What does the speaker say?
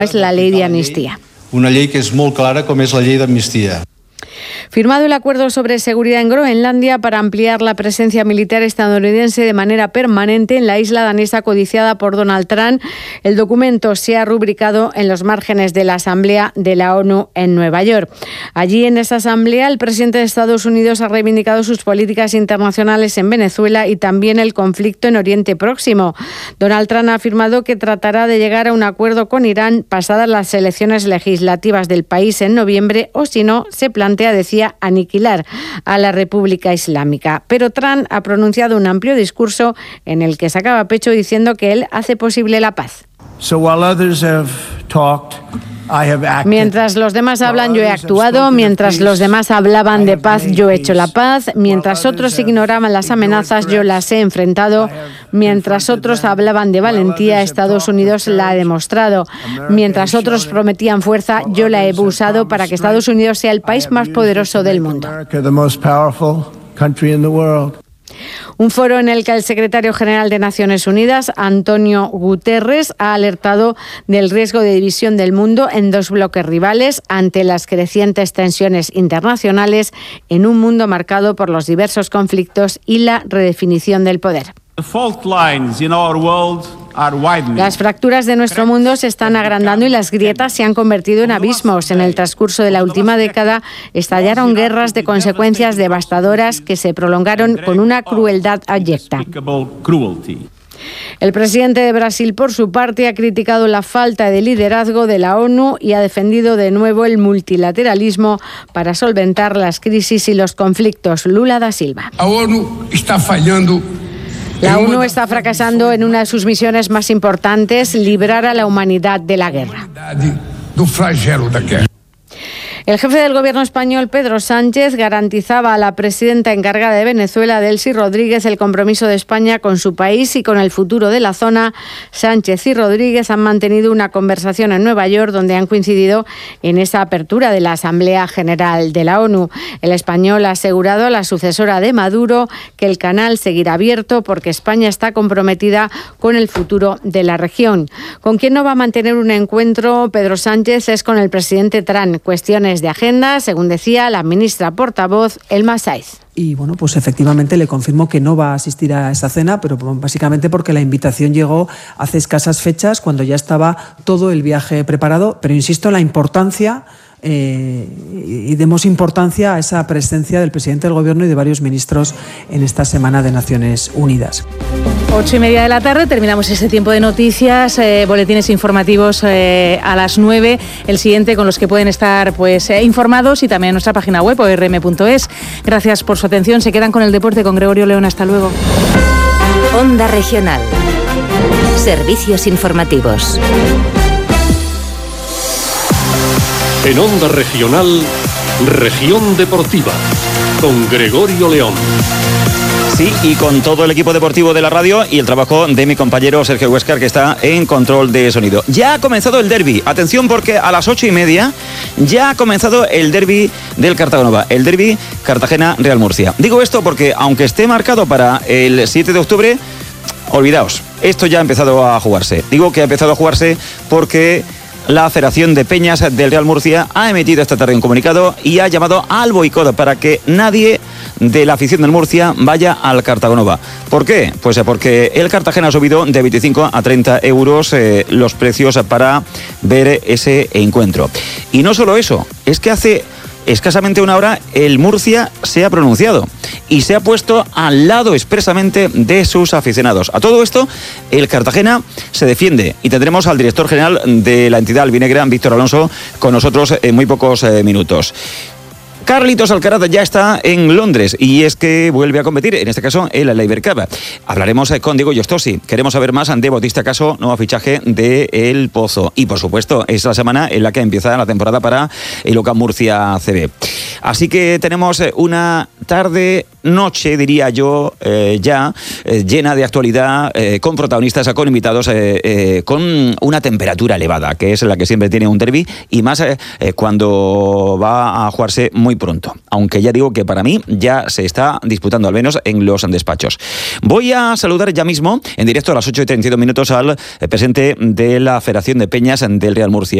Es la ley de amnistía. Una llei que és molt clara com és la llei d'amnistia. Firmado el acuerdo sobre seguridad en Groenlandia para ampliar la presencia militar estadounidense de manera permanente en la isla danesa codiciada por Donald Trump, el documento se ha rubricado en los márgenes de la Asamblea de la ONU en Nueva York. Allí, en esa asamblea, el presidente de Estados Unidos ha reivindicado sus políticas internacionales en Venezuela y también el conflicto en Oriente Próximo. Donald Trump ha afirmado que tratará de llegar a un acuerdo con Irán pasadas las elecciones legislativas del país en noviembre, o si no, se plantea, decía, aniquilar a la República Islámica. Pero Trump ha pronunciado un amplio discurso en el que sacaba pecho diciendo que él hace posible la paz. Mientras los demás hablan, yo he actuado. Mientras los demás hablaban de paz, yo he hecho la paz. Mientras otros ignoraban las amenazas, yo las he enfrentado. Mientras otros hablaban de valentía, Estados Unidos la ha demostrado. Mientras otros prometían fuerza, yo la he usado para que Estados Unidos sea el país más poderoso del mundo. Un foro en el que el secretario general de Naciones Unidas, Antonio Guterres, ha alertado del riesgo de división del mundo en dos bloques rivales ante las crecientes tensiones internacionales en un mundo marcado por los diversos conflictos y la redefinición del poder. Las fracturas de nuestro mundo se están agrandando y las grietas se han convertido en abismos. En el transcurso de la última década estallaron guerras de consecuencias devastadoras que se prolongaron con una crueldad abyecta. El presidente de Brasil, por su parte, ha criticado la falta de liderazgo de la ONU y ha defendido de nuevo el multilateralismo para solventar las crisis y los conflictos. Lula da Silva. La ONU está fracasando en una de sus misiones más importantes, librar a la humanidad de la guerra. El jefe del gobierno español, Pedro Sánchez, garantizaba a la presidenta encargada de Venezuela, Delcy Rodríguez, el compromiso de España con su país y con el futuro de la zona. Sánchez y Rodríguez han mantenido una conversación en Nueva York donde han coincidido en esa apertura de la Asamblea General de la ONU. El español ha asegurado a la sucesora de Maduro que el canal seguirá abierto porque España está comprometida con el futuro de la región. Con quien no va a mantener un encuentro Pedro Sánchez es con el presidente Trump. Cuestiones de agenda, según decía la ministra portavoz Elma Saiz. Y bueno, pues efectivamente le confirmo que no va a asistir a esa cena, pero básicamente porque la invitación llegó hace escasas fechas, cuando ya estaba todo el viaje preparado. Pero insisto en la importancia y demos importancia a esa presencia del presidente del Gobierno y de varios ministros en esta Semana de Naciones Unidas. 8:30 de la tarde, terminamos este tiempo de noticias, boletines informativos a las 9, el siguiente con los que pueden estar informados, y también en nuestra página web orm.es. Gracias por su atención, se quedan con el deporte con Gregorio León, hasta luego. Onda Regional. Servicios informativos. En Onda Regional, Región Deportiva, con Gregorio León. Sí, y con todo el equipo deportivo de la radio y el trabajo de mi compañero Sergio Huéscar, que está en control de sonido. Ya ha comenzado el derbi. Atención, porque a las 8:30 ya ha comenzado el derbi del Cartagonova, el derbi Cartagena-Real Murcia. Digo esto porque, aunque esté marcado para el 7 de octubre, olvidaos, esto ya ha empezado a jugarse. Digo que ha empezado a jugarse porque la Federación de Peñas del Real Murcia ha emitido esta tarde un comunicado y ha llamado al boicot para que nadie de la afición del Murcia vaya al Cartagonova. ¿Por qué? Pues porque el Cartagena ha subido de 25 a 30 euros los precios para ver ese encuentro. Y no solo eso, es que hace escasamente una hora el Murcia se ha pronunciado y se ha puesto al lado expresamente de sus aficionados. A todo esto, el Cartagena se defiende y tendremos al director general de la entidad albinegra, Víctor Alonso, con nosotros en muy pocos minutos. Carlitos Alcaraz ya está en Londres y es que vuelve a competir, en este caso en la Laver Cup. Hablaremos con Diego Justosi. Queremos saber más de Bautista Caso, nuevo fichaje de El Pozo. Y por supuesto, es la semana en la que empieza la temporada para el OCAM Murcia CB. Así que tenemos una tarde noche, diría yo, llena de actualidad, con protagonistas, con invitados, con una temperatura elevada, que es la que siempre tiene un derbi, y más cuando va a jugarse muy pronto. Aunque ya digo que para mí ya se está disputando, al menos en los despachos. Voy a saludar ya mismo, en directo a las 8:32 al presidente de la Federación de Peñas del Real Murcia.